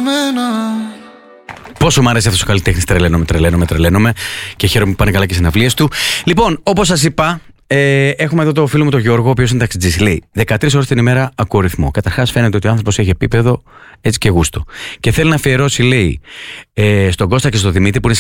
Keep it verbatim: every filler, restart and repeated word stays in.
Πόσο μου αρέσει αυτός ο καλλιτέχνης, τρελαίνομαι, τρελαίνομαι, τρελαίνομαι και χαίρομαι που πάνε καλά και στις συναυλίες του. Λοιπόν, όπως σας είπα, ε, έχουμε εδώ το φίλο μου τον Γιώργο, ο οποίος είναι ταξιτζής. Λέει δεκατρείς ώρες την ημέρα ακούω ρυθμό. Καταρχάς φαίνεται ότι ο άνθρωπος έχει επίπεδο έτσι και γούστο. Και θέλει να αφιερώσει, λέει, ε, στον Κώστα και στον Δημήτρη που είναι